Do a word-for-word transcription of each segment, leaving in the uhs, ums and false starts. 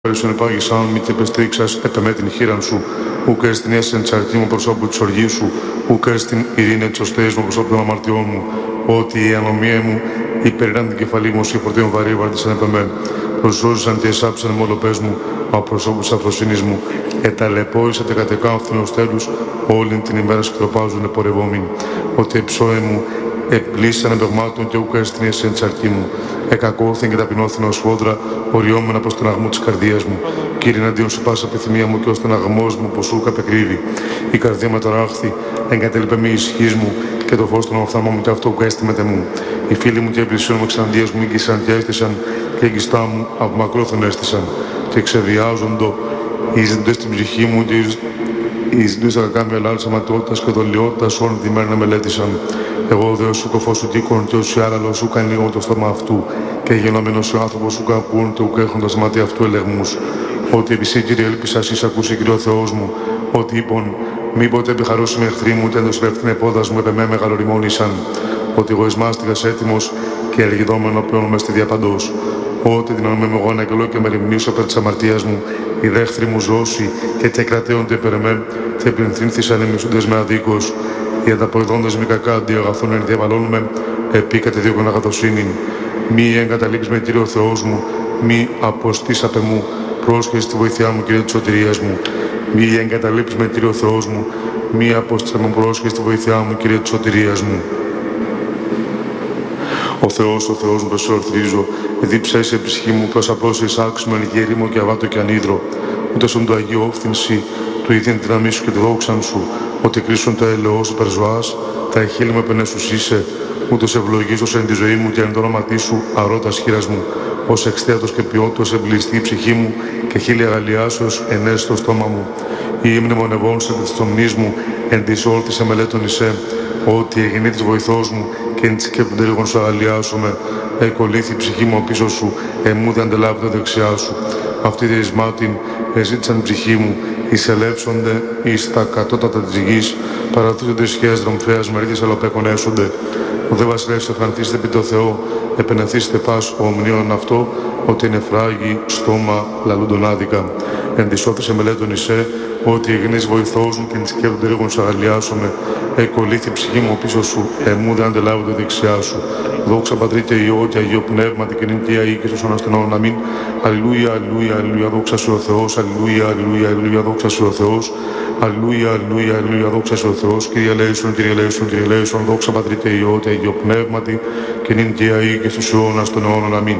Περισσον επάγησαν μη και πεστρίξας επεμέ την χείραν σου, ούκ έστιν έσεν τσαρτή μου προσώπου της οργής σου, ούκ έστιν ειρήνη της οστέης μου προσώπου των αμαρτιών μου, ότι η ανομία μου υπερηράν την κεφαλή μου, η φορτίων βαρύ βάρτισαν επεμέ. Προσώζησαν και εσάψαν μολοπές μου, από προσώπου της αφροσύνης μου, εταλαιπώρησατε κατεκάμφθην ως τέλους, όλη την ημέρα σκητροπάζουν επορευόμην, ότι εψώε μου επλήσαν εμπεγμάτων και ούκ έστιν έσεν τσαρτή μου. Εκακόθεν και ταπεινώθηνα ως φόδρα, οριόμενα προς τον αγμό της καρδίας μου. Κύριε, εναντίον σου πάσα επιθυμία μου και ως τον αγμός μου που σου καπεκρύβει. Η καρδία με ταράχθη, εγκατέλειπε με ισχύς μου και το φως των οφθαλμών μου και αυτό που έστειμεται μου. Οι φίλοι μου και οι πλησίων μου εξαντίας μου ήγησαν και έστησαν και εγκιστά μου από μακρόθεν έστησαν και ξεβιάζοντο εις δες στην ψυχή μου και εις δες τα κακά μυαλά αματιότητας και δολιότητας όλη τη μέρα να μελέτησαν. Εγώ δε σου κοφό σου τίκον και όσοι άλλαλο σου κάνει το στόμα αυτού και γενόμενος ο άνθρωπος σου κακούν και ουκ έχοντας μάτια αυτού ελεγμούς. Ότι επισή Κύριε έλπισας εις ακούσει Κύριε ο Θεός μου, ότι είπον μήποτε επιχαρώσουμε εχθροί μου τέντος ρεύτην επόδας μου επεμέ μεγαλοριμόνησαν. Ότι εγώ εσμάστηκας έτοιμος και ελεγιδόμενο πλέον μες στη διαπαντός. Ότι δυναμέμαι εγώ να εκλώ και με ρημνήσω περί της αμαρτίας μου, οι δέχθροι μου ζώσει και τε κρατέονται περ' εμέ, τε πληνθύνθησαν εμισούντες με αδίκος. Οι ανταποδόντες μη κακά αντί αγαθών εν διαβαλώνουμε, επί κατεδίωκον αγαθοσύνην. Μη εγκαταλείψεις με Κύριε ο Θεός μου, μη αποστείς απ' εμού, πρόσχεσαι στη βοήθειά μου Κύριε της σωτηρίας μου. Μη εγκαταλείψεις με Κύριε ο Θεός μου, μη αποστείς απ' εμού, πρόσχεσαι στη βοήθειά μου Κύριε της σωτηρίας μου. Ο Θεός, ο Θεός μου προσορθρίζω, δίψα σε ψυχή μου, προς απλώς εισάξουμε εν γέριμο και αβάτο και ανίδρο. Ούτως ον το Αγίο όφθηνση, του ειδήν δύναμή σου και τη δόξαν σου, ότι κρίσουν τα ελαιός υπερζωάς, τα εχείλη μου επενέσους είσαι, ούτως ευλογήσω εν τη ζωή μου και εν το όνοματί σου αρώτα χείρας μου, ως εξθέατος και ποιότητος εμπληστεί η ψυχή μου και χείλη αγαλιάσεως ενέσει το στόμα μου. Ή μνημονευών σε της τομνής μου, εν της όρθης εμελέτων εισέ, ότι εγενή της βοηθός μου και εν της σκέπτων τελίγων σου αγαλιάσομαι, εκολύθη η ψυχή μου πίσω σου, εμού δεν αντελάβει το δεξιά σου. Αυτή τη εισμάτιν εζήτησαν ψυχή μου, εισελεύσονται εις τα κατώτατα της γης, παραθούσονται σχέας δρομφέας μερίδης αλλοπέκων έσονται. Ο δε βασιλεύς ευχανθήσετε επί το Θεό, επενεθήσετε πας ο ομνίων αυτό, ότι είναι φράγι, στόμα, λαλούντον άδικα. Εν της όθησε μελέτων εισέ, ότι εγνείς βοηθός μου και εν της σκέπτων ρίγων σου αγαλιάσομαι, εκολύθη η ψυχή μου πίσω σου, εμού δεν αντελάβω το δεξιά σου. Δόξα Πατρί και Υιό και Αγίο Πνεύματι και νυν και αεί και στους αναστενών αμήν. Αλληλούια, αλληλούια, αλληλούια, δόξα σου ο Θεός, αλληλούια, αλληλούια, αλληλούια, δόξα σου ο Θεός, αλληλούια, αλληλούια, αλληλούια, δόξα σου ο Θεός, Κύριε ελέησον, Κύριε ελέησον, Κύριε ελέησον, δόξα Πατρί και Υιό και Αγίο Πνεύματι και νυν και αεί και στους αιώνας των αιώνων αμήν.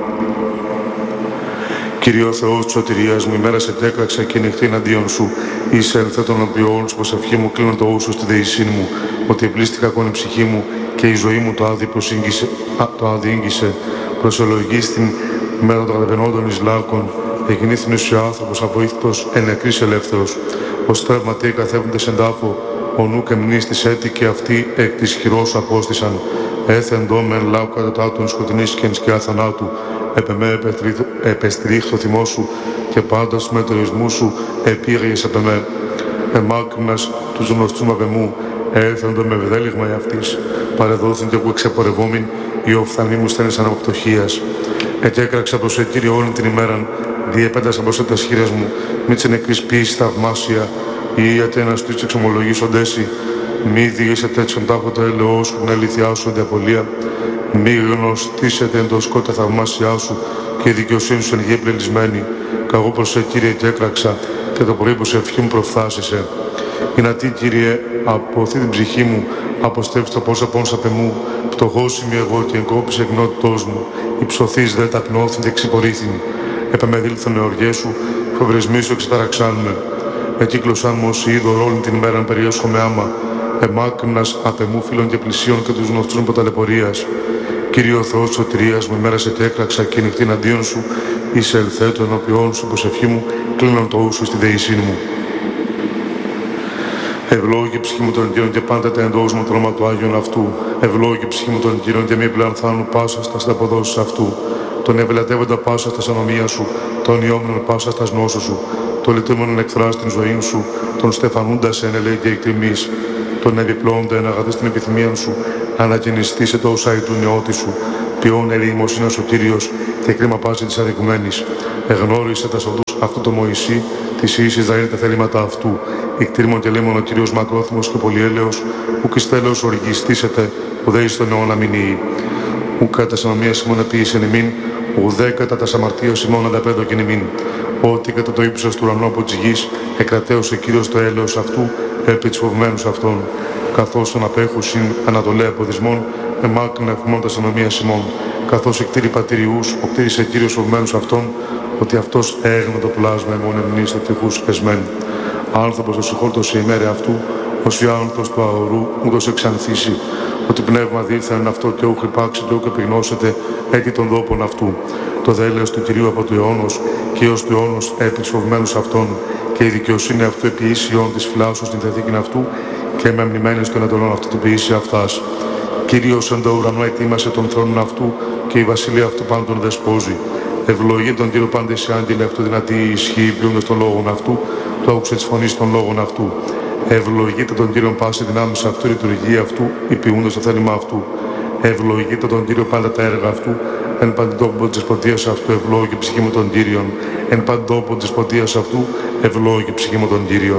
Κύριε ο Θεός της σωτηρίας μου, ημέρα σε τέκραξα και νυχτή εναντίον σου. Είσαι ελθέ των οποίων σου προσευχή μου, κλείνω το ούσο στη δεησύνη μου, ότι επλήστηκα ακόμη η ψυχή μου και η ζωή μου το άδει προσήγγισε, α, το άδει ήγγισε. Προσολογείς την μέρα των καταπαινόντων εις λάκων, εγινήθην ως ο άνθρωπος αβοήθητος, εν νεκρής ελεύθερος. Ως τραυματίε καθέβοντες εν τάφο, ο νου και μνήστης έτη και αυτοί εκ της χειρός σου απόστησαν. Έθεν δόμεν λάου κατατάτων σκοτεινής και εν σκιά θανάτου. Επεμέ επεστηρίχθη το θυμό σου και πάντα στους μετορισμούς σου επήγαγες επεμέ. Εμάκρυνας τους γνωστούς απεμού, έθεντο με βδέλιγμα εαυτής. Παρεδόθην και εγώ εξεπορευόμην, οι οφθαλμοί μου στένεσαν από πτωχίας. Εκέκραξα προς σε Κύριε όλη την ημέραν, διεπέτασα προς τα σχήρας μου, μη της νεκρής ποιήσης θαυμάσια, ή γιατί ένας τους εξομολογήσοντες, μη διήσετε τέτοιον τάχο το έλεος σου, την αλήθειά σου διαπολία. Μη γνωστήσετε εν το σκότα θαυμάσια σου και η δικαιοσύνη σου εν γη πλελισμένη. Καγώ προς σε Κύριε και έκραξα και το πρωί που σε ευχή μου προφθάσισε. Είναι τι Κύριε, αποθεί την ψυχή μου, αποστεύεις το πόσα πόνσα απ' εμού. Πτωχός είμαι εγώ και εγκόπησε εκνότητός μου. Υψωθείς δε ταπεινώθην και εξυπορήθην. Επεμεδήλθον εωργές σου, φοβρισμοί σου εξεταραξάνουμε. Εκύκλωσαν μου όσοι είδωρ όλη την ημέρα περιέσχομαι άμα. Εμάκρυνας απ' εμού φίλων και πλησίων και τους γνωστούς από ταλαιπωρίας. Κύριε ο Θεός της σωτηρίας μου, ημέρα σε τέκραξα και νυχτή εναντίον σου, είσαι ελθέτω ενώπιόν σου, προσευχή μου, κλείνω το ούσου στη δεησύνη μου. Ευλόγη ψυχή μου των Κύριων και πάντα τα εντός μου το όνομα του Άγιον αυτού. Ευλόγη ψυχή μου των Κύριων και μη πλανθάνου πάσα στα αποδόσεις αυτού. Τον ευλατεύοντα πάσα στα ανομία σου, τον ιόμενον πάσα στα γνώσου σου. Το λιτούμενον εκφρά στην ζωή σου, τον στεφανούντα σε ενελέη και εκτιμής. Τον επιπλώντα εν αγαθή στην επιθυμία σου, ανακαινιστήσε το όσα του νεότη σου. Ποιόν ελεημοσύνος ο Κύριος και κρίμα πάση της αδικουμένης. εγνώρισε τα σοδούς αυτού το Μωυσή, της Ιης Ισραήλ τα θέληματα αυτού. Ικτήριμον και λέμον ο Κύριος μακρόθυμος και πολυέλεος, ουκ εις τέλος οργιστήσετε, ουδέ εις τον αιώνα μηνύει. Ουκ κατά συνομίας ημών επίησεν ημίν, ουδέ κατά τα σαμαρτίας ημών ανταπέδοκεν ημίν. Ότι κατά το ύψος του ουρανού από της γης, εκρατέωσε Κύριος το έλεος αυτού, επί της φοβμένους αυτών. Καθώς τον απέχουσιν ανατολέ αποδισμών, εμάκρυνα ευμών τα συνομίας ημών. Καθώς εκτήρη πατηριούς, οκτήρισε Κύριος φοβμένους αυτών, ότι αυτός έγνε το πλάσμα εμών εμνείς τα τυχούς εσμέν. Άνθρωπος το συγχώρτωσε ημέρε αυτού, ως η άνθρωπος του αορού, ούτως εξανθήσει, ότι πνεύμα δίθεν αυτό και ούχ υπάρξει και ούχ επιγνώσετε έτη των δόπων αυτού. Το δέλεος του Κυρίου από του αιώνος και έως του αιώνος επί τους φοβμένους αυτών, και η δικαιοσύνη αυτού επί ίσιον της φυλάσσος στην θεθήκην αυτού, και με αμνημένες των εντολών αυτού την ποιήση αυτάς. Κύριος εν το ουρανό ετοίμασε τον θρόνον αυτού, και η βασιλεία αυτού πάντων τον δεσπόζει. Ευλογεί τον Κύριο πάντες οι άγγελοι αυτού δυνατή ισχύει, ποιούντας των λόγων αυτού, το άκουσε της φωνής των λόγων αυτού. Ευλογείται τον Κύριο πάση δυνάμεις αυτού, η λειτουργία αυτού, υπηούντας το θέλημα αυτού. Ευλογείται τον Κύριο πάντα τα έργα αυτού, εν παντόπον της ποτείας αυτού, ευλόγη ψυχή μου των Κύριων. Εν παντόπον της ποτείας αυτού, ευλόγη ψυχή μου των Κύριων.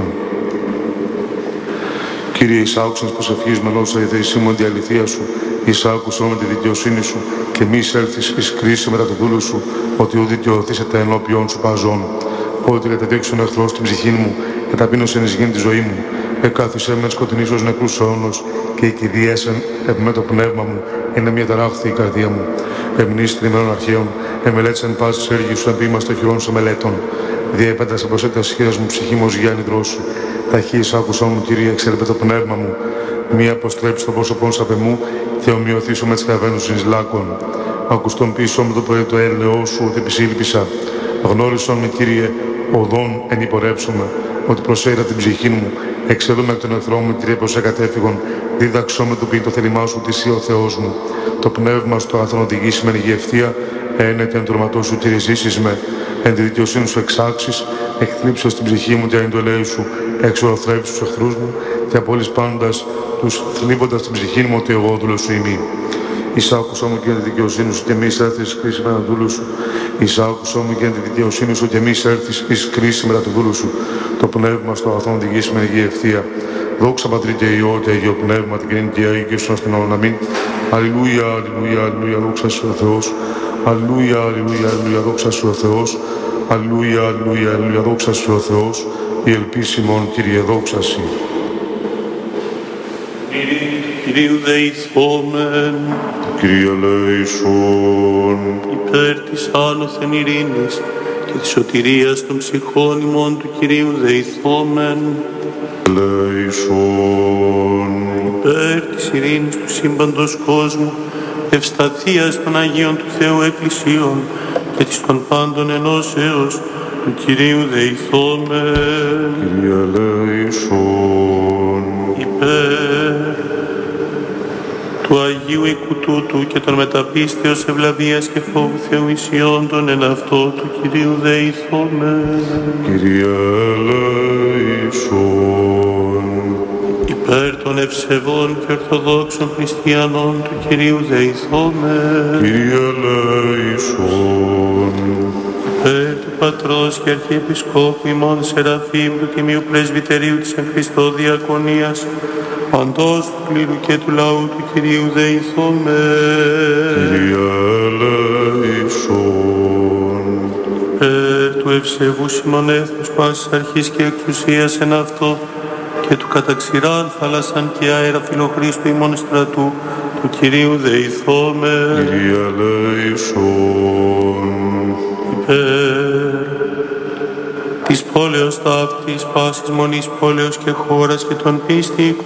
Κύριε, εισάκουσαν πως ευχής με νόσα η δεησή μου εν τη αληθεία σου, εισάκουσαν με τη δικαιοσύνη σου, και μη εισέλθεις εις κρίση μετά το δούλου σου, ότι ου δικαιωθήσετε ενώπιον σου παζών. Ότι καταδείξουν εχθρός την ψυχή μου, και ταπείνωσεν εις γήν τη ζωή μου. Εκάθισε με σκοτεινής ως νεκρούς αιώνος, και η κυδιέσεν με το πνεύμα μου, είναι μια ταράχθη η καρδία μου. Εμνείς τριμμένων αρχαίων, εμελέτησαν πάσης έργη σου, εμπήμα στο χειρόν σου μελέτων. Διέπεντασε προς έτας χείρας μου ψυχή μου ως γιάννη δρόσου. Ταχύς άκουσόν μου, Κύριε, εξέλεπε το πνεύμα μου. Μη αποστρέψει το πρόσωπόν σου απ' εμού, και ομοιωθήσω με τις χαβαίνους εις λάκων. Ακουστόν πίσω με το πρωί το έλεό σου, ότι επισήλπισα. Γνώρισον με, Κύριε, οδόν ενυπορεύσομαι, ότι προσέγγιρα την ψυχή μου. Εξελούμε εκ των εχθρών μου, Κύριε, προς εκατέφυγον. Δίδαξό με το πει το θέλημά σου, ότι εσύ ο Θεός μου. Το πνεύμα στο άθρο οδηγήσει με ενεργή ευθεία, ένετε εν το ορματό σου, Κύριε, ζήσεις με. Εν τη δικαιοσύνη σου εξάξεις, εκθλίψω στην ψυχή μου, και εν το λέει σου, εξορθρέψεις τους εχθρούς μου, και απόλυς πάντας τους θλίβοντας την ψυχή μου, ότι εγώ δούλος σου ημί. Εισάκουσό μου και εν τη δικαιοσύνη σου, και μη εισέρθεις εις κρίση μετά του δούλου σου. Εισάκουσό μου και εν τη δικαιοσύνη σου, και μη εισέρθεις εις κρίση μετά του δούλου σου. Το πνεύμα στο αγαθόν οδηγήσει με ενεργή ευθεία. Δόξα Πατρί και Υιό και Αγίο Πνεύμα, την κοινή και Αγίου στην αιώνα. Αμήν. Αλληλούια, αλληλούια, αλληλούια, δόξα σου ο Θεός. Αλληλούια, αλληλούια, αλληλούια, δόξα σου ο Θεός. Αλληλούια, αλληλούια, αλληλούια, δόξα σου ο Θεός. Η ελπίσιμον, Κύριε, δόξα σου. Κυρίου δεηθόμεν, Κύριε ελέησον, υπέρ της άνωθεν ειρήνης και της σωτηρίας των ψυχών ημών του Κυρίου δεηθόμεν, ελέησον, υπέρ της ειρήνης του σύμπαντος κόσμου, ευσταθίας των Αγίων του Θεού Εκκλησίων και της των πάντων ενώσεως του Κυρίου δεηθόμεν, Κύριε ελέησον, υπέρ του Αγίου οίκου τούτου και των μεταπίστεως ευλαβίας και φόβου Θεού ισιόντων εν αυτό του Κυρίου δεηθόμεν, Κύριε ελέησον, υπέρ των ευσεβών και ορθοδόξων χριστιανών του Κυρίου δεηθόμεν, Κύριε ελέησον, υπέρ του Πατρός και Αρχιεπισκόπου ημών Σεραφείμ του Τιμίου Πρεσβυτερίου της εν Χριστώ Διακονίας, παντός του κλήρου και του λαού του Κυρίου δεηθόμεν, Κύριε ελέησον, υπέρ του ευσεβού ημών έθνους πάσης αρχής και εξουσίας εν αυτό, και του καταξηράν θάλασσαν και αέρα φιλοχρίστου ημών στρατού του Κυρίου δεηθόμεν, Κύριε ελέησον, υπέρ της πόλεως ταύτης πάσης μονής πόλεως και χώρας και των πίστη